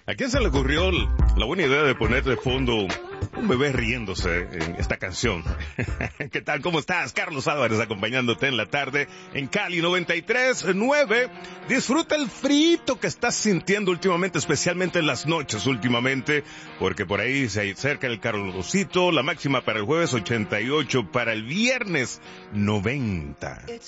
¿A quién se le ocurrió la buena idea de poner de fondo un bebé riéndose en esta canción? ¿Qué tal? ¿Cómo estás? Carlos Álvarez acompañándote en la tarde en Cali 93.9. Disfruta el frito que estás sintiendo últimamente, especialmente en las noches últimamente, porque por ahí se acerca el calorcito. La máxima para el jueves 88, para el viernes 90.